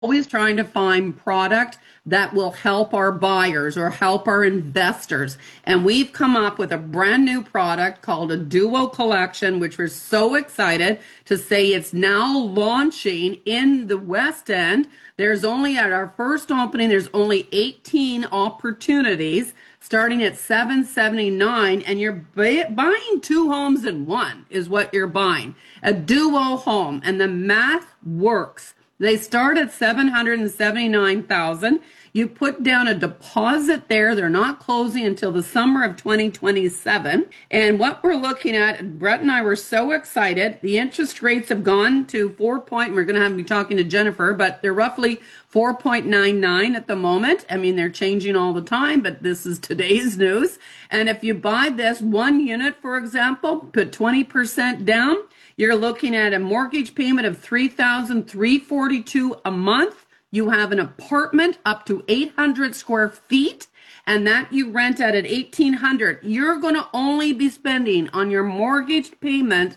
always trying to find product that will help our buyers or help our investors. And we've come up with a brand new product called a Duo Collection, which we're so excited to say it's now launching in the West End. There's only at our first opening, there's only 18 opportunities starting at $779, and you're buying two homes in one is what you're buying. A duo home, and the math works. They start at $779,000. You put down a deposit there. They're not closing until the summer of 2027. And what we're looking at, Brett and I were so excited. The interest rates have gone to 4 point. We're going to have to be talking to Jennifer, but they're roughly 4.99 at the moment. I mean, they're changing all the time, but this is today's news. And if you buy this one unit, for example, put 20% down, you're looking at a mortgage payment of $3,342 a month. You have an apartment up to 800 square feet, and that you rent at $1,800. You're going to only be spending on your mortgage payment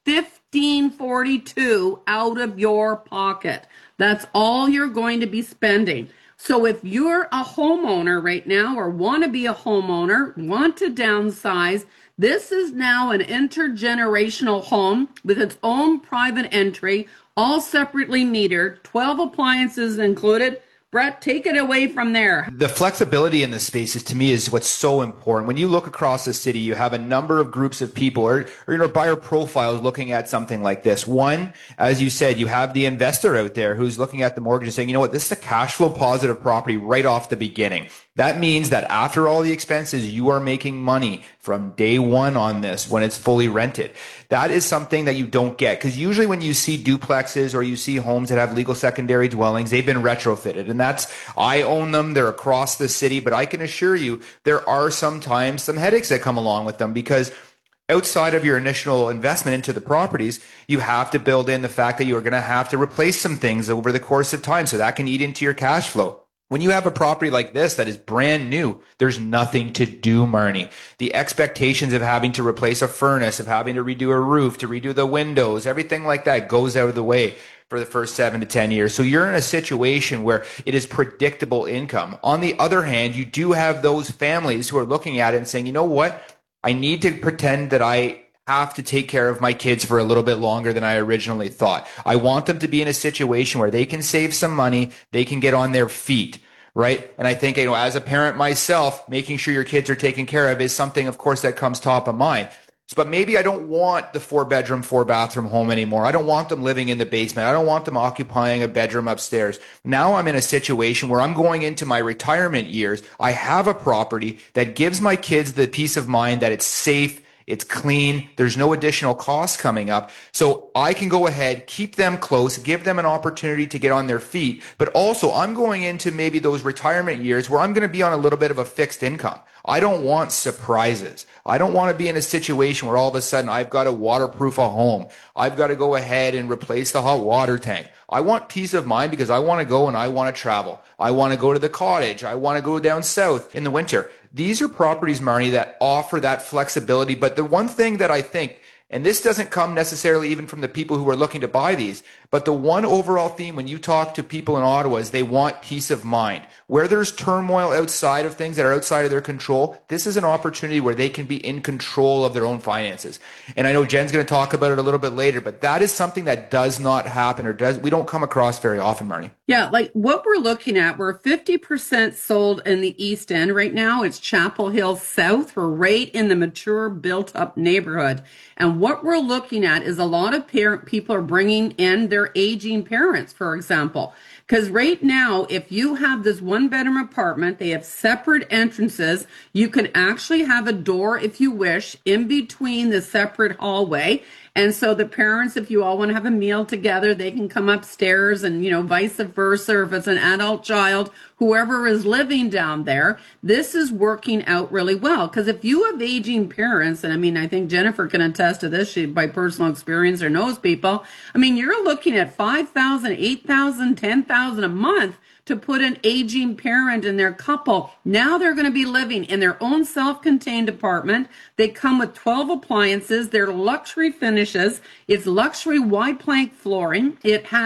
$1,542 out of your pocket. That's all you're going to be spending. So if you're a homeowner right now or want to be a homeowner, want to downsize, this is now an intergenerational home with its own private entry, all separately metered, 12 appliances included. Brett, take it away from there. The flexibility in the spaces to me is what's so important. When you look across the city, you have a number of groups of people or buyer profiles looking at something like this. One, as you said, you have the investor out there who's looking at the mortgage and saying, you know what, this is a cash flow positive property right off the beginning. That means that after all the expenses, you are making money from day one on this when it's fully rented. That is something that you don't get, because usually when you see duplexes or you see homes that have legal secondary dwellings, they've been retrofitted. And I own them. They're across the city. But I can assure you there are sometimes some headaches that come along with them, because outside of your initial investment into the properties, you have to build in the fact that you're going to have to replace some things over the course of time. So that can eat into your cash flow. When you have a property like this that is brand new, there's nothing to do, Marnie. The expectations of having to replace a furnace, of having to redo a roof, to redo the windows, everything like that goes out of the way for the first 7 to 10 years. So you're in a situation where it is predictable income. On the other hand, you do have those families who are looking at it and saying, you know what? I need to pretend that I have to take care of my kids for a little bit longer than I originally thought. I want them to be in a situation where they can save some money, they can get on their feet, right? And I think, as a parent myself, making sure your kids are taken care of is something, of course, that comes top of mind. But maybe I don't want the 4-bedroom, 4-bathroom home anymore. I don't want them living in the basement. I don't want them occupying a bedroom upstairs. Now I'm in a situation where I'm going into my retirement years. I have a property that gives my kids the peace of mind that it's safe, it's clean, there's no additional costs coming up. So I can go ahead, keep them close, give them an opportunity to get on their feet. But also I'm going into maybe those retirement years where I'm going to be on a little bit of a fixed income. I don't want surprises. I don't want to be in a situation where all of a sudden I've got to waterproof a home. I've got to go ahead and replace the hot water tank. I want peace of mind because I want to go and I want to travel. I want to go to the cottage. I want to go down south in the winter. These are properties, Marnie, that offer that flexibility. But the one thing that I think, and this doesn't come necessarily even from the people who are looking to buy these, but the one overall theme when you talk to people in Ottawa is they want peace of mind. Where there's turmoil outside of things that are outside of their control, this is an opportunity where they can be in control of their own finances. And I know Jen's going to talk about it a little bit later, but that is something that does not happen we don't come across very often, Marnie. Yeah, like what we're looking at, we're 50% sold in the East End right now. It's Chapel Hill South. We're right in the mature, built-up neighborhood. And what we're looking at is a lot of people are bringing in their aging parents, for example. Because right now, if you have this 1-bedroom apartment, they have separate entrances. You can actually have a door, if you wish, in between the separate hallway. And so the parents, if you all want to have a meal together, they can come upstairs and, vice versa. Or if it's an adult child, whoever is living down there, this is working out really well. Because if you have aging parents, and I think Jennifer can attest to this, she by personal experience or knows people. You're looking at $5,000, $8,000, $10,000 a month to put an aging parent in their couple. Now they're going to be living in their own self-contained apartment. They come with 12 appliances. They're luxury finishes. It's luxury wide plank flooring. It has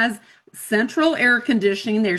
central air conditioning. There's